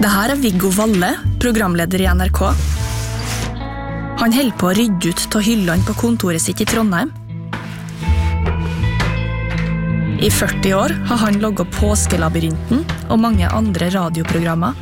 Det her Viggo Valle, programleder I NRK. Han holder på å rydde ut av hyllene på kontoret sitt I Trondheim. I 40 år har han logget Påskelabyrinten og mange andre radioprogrammer.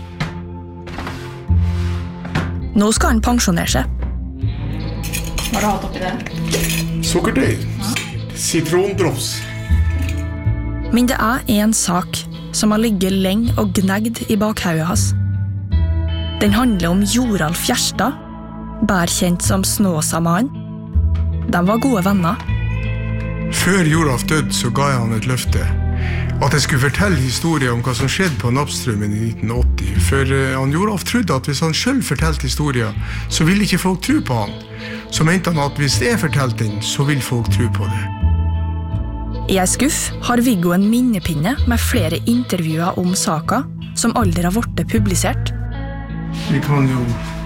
Nå skal han pensjonere seg. Hva har du hatt oppi det? Sukkertøy. Citrondrops. Men det en sak som har ligget lenge og gnegd I bakhauget hans. Den handler om Joralf Gjerstad, bær kjent som Snåsamannen. De var gode venner. Før Joralf døde så ga jeg han et løfte. At jeg skulle fortelle historien om hva som skjedde på Nappstrømmen I 1980. For han Joralf trodde at hvis han selv fortalte historien, så ville ikke folk tro på han. Så mente han at hvis jeg fortalte den, så vil folk tro på det. I en skuff har Viggo en minnepinne med flere intervjuer om saka, som aldri har vært publisert. Vi kan jo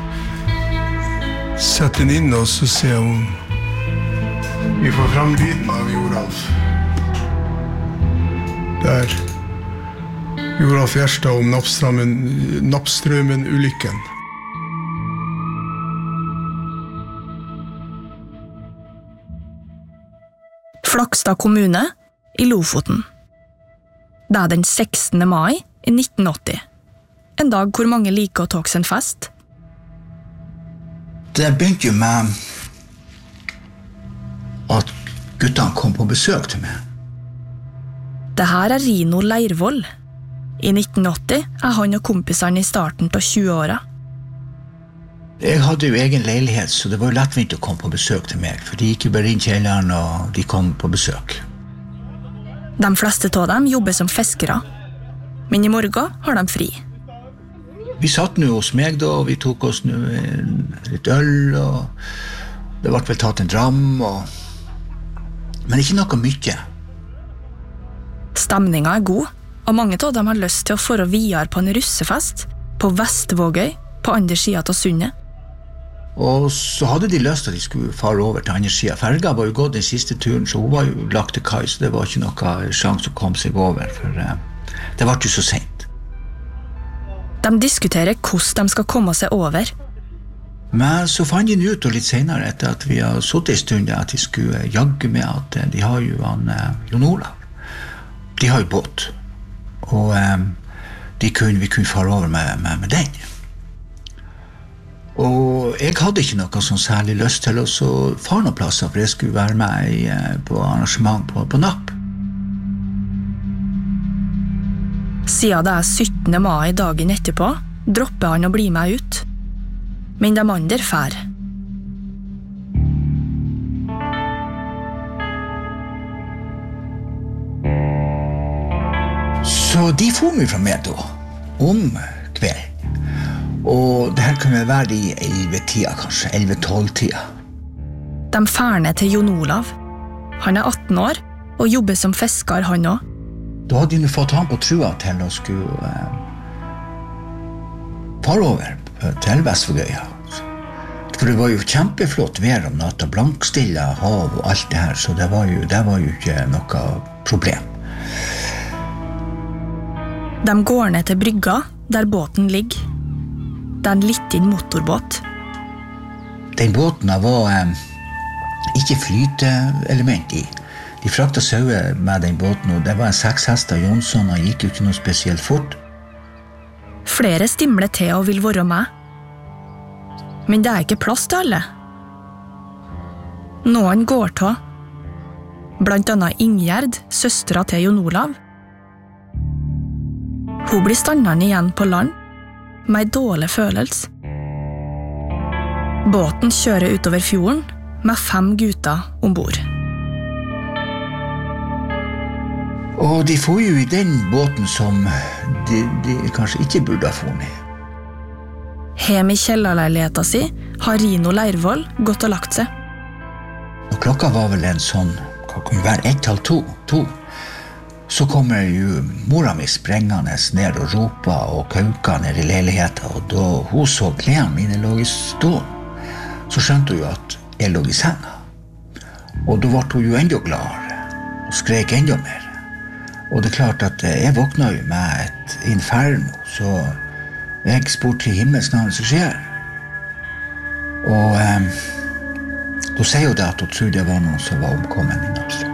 sette den inn og så se om vi får fram lyden av Joralf. Der. Joralf Gjerstad om Nappstrømmen-ulykken. Flakstad kommune I Lofoten. Det den 16. mai I 1980. En dag hvor mange liker å ta seg en fest. Det begynte jo med at guttene kom på besøk til meg. Det her Rino Leirvoll. I 1980 han og kompisene I starten av 20-åra. Jeg hadde jo egen leilighet, så det var jo lettvint å komme på besøk til meg, for de gikk jo bare inn til kjelleren, og de kom på besøk. De fleste av dem jobber som fiskere, men I morgen har de fri. Vi satt nå hos meg da, og vi tok oss nå litt øl, og det ble vel tatt en dram, men ikke noe mye. Stemningen god, og mange av dem har lyst til å få videre på en russefest på Vestvågøy, på andre siden av Sundet. Og så hadde de lyst til at de skulle fare over til andre siden. Ferga var jo gått den siste turen, så hun var jo lagt til kai, så det var ikke noe sjans å komme seg over, for det var jo så sent. De diskuterer hvordan de skal komme seg over. Men så fant de ut, og litt senere, etter at vi har suttet en stund, at de skulle jagge med at de har jo Jon Olav. De har jo båt, og vi kunne fare over med den. Og jeg hadde ikke noe sånn særlig lyst til å fare noen plasser, for jeg skulle være med på arrangement på Napp. Siden det 17. mai dagen etterpå, dropper han å bli med ut. Men de andre fær. Så de får meg fra meg da, om kveld. Og det her kunne være I 11-tida kanskje, 11-12-tida. De fær ned til Jon Olav. Han 18 år, og jobber som fisker han også. Da hadde de fått han på trua til å skulle fare over til Vestvågøya. For det var jo kjempeflott vær om natta, blankstille hav og alt det her, så det var jo ikke noe problem. De går ned til brygga, der båten ligger. Det en liten motorbåt. Den båten var ikke flyteelement I. De frakta sauer med den båten, og det var en 6 hester Jonsson, og gikk jo ikke noe spesielt fort. Flere stimler til og vil være med. Men det ikke plass til alle. Noen går til, blant annet Ingjerd, søstera til Jon Olav. Hun blir standende igjen på land, med en dårlig følelse. Båten kjører utover fjorden, med 5 gutter ombord. Og de får jo I den båten som de kanskje ikke burde ha funnet. Hem I kjellerleiligheten sin har Rino Leirvoll gått og lagt seg. Og klokka var vel en sånn, hva kunne være 1-2. Så kommer jo mora mi sprengende ned og roper og kauker ned I leiligheten, og da hun så klærne mine lå I stålen, så skjønte hun jo at jeg lå I senga. Og da ble hun jo enda gladere, og skrek enda mer. Og det klart at jeg våkna jo med et inferno, så Jeg spurte til himmelsnavn som skjer. Og da sier hun det at hun trodde det var noen som var omkommet i Napstrøm.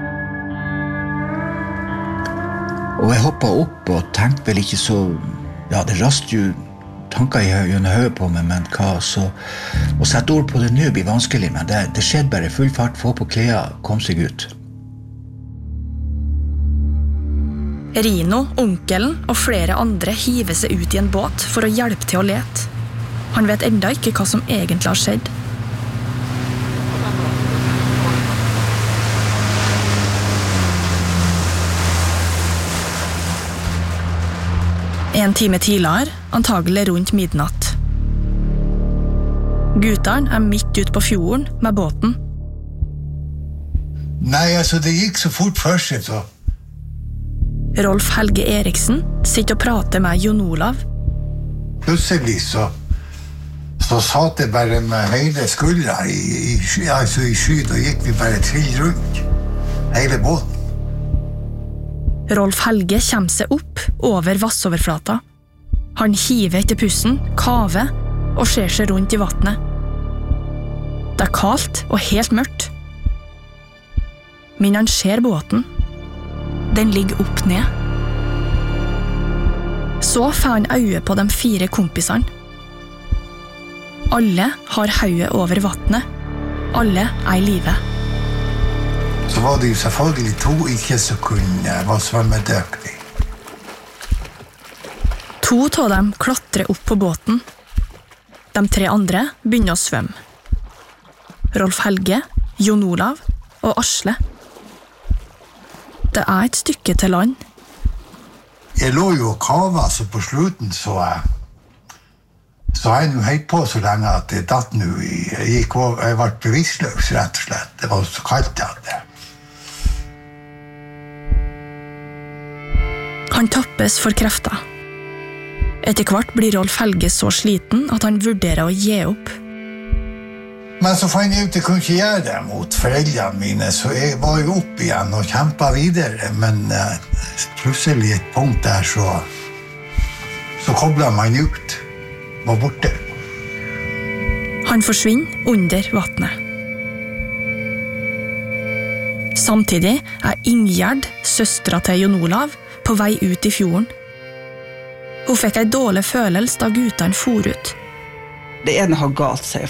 Og jeg hoppet opp og tenkte vel ikke så... Ja, det rast jo tanker i høyre på meg, men hva så... Å sette ord på det nå blir vanskelig, men det skjedde bare full fart, få på klær, kom seg ut. Rino, onkelen og flere andre hiver seg ut i en båt for å hjelpe til å lete. Han vet enda ikke hva som egentlig har skjedd. En time tidligere, antagelig rundt midnatt. Gutteren midt ut på fjorden med båten. Nei, altså, det gikk så fort først, så. Rolf Helge Eriksen sitter og prater med Jon Olav. Plutselig så satt det bare med hele skuldra i skyd, og gikk vi bare trill rundt hele båten. Rolf Helge kommer seg opp over vassoverflata. Han hiver etter pussen, kaver og ser seg rundt i vattnet. Det er kaldt og helt mørkt. Men han ser båten. Den ligger opp ned. Så får han øye på de 4 kompisene. Alle har hodet over vattnet. Alle er i live. Så var det jo selvfølgelig 2 ikke som kunne være svømmedyktig. 2 av dem klatrer opp på båten. De 3 andre begynner å svømme. Rolf Helge, Jon Olav og Asle. Det er et stykke til land. Jeg lå jo og kava, så på slutten så jeg nå helt på så lenge at det datt nå jeg ble bevisstløs, rett og slett. Det var så kaldt at det. Han tappes for krefter. Etter hvert blir Rolf Helge så sliten at han vurderer å gi opp. Men så fant jeg ut at jeg kunne ikke gjøre det mot foreldrene mine, så jeg var jo opp igjen og kjempet videre, men plutselig et punkt der så koblet man ut, var borte. Han forsvinner under vattnet. Samtidig er Ingjerd, søstera til Jon Olav, på vei ut i fjorden. Hun fikk en dårlig følelse da guttene for ut. Det ene har galt seg.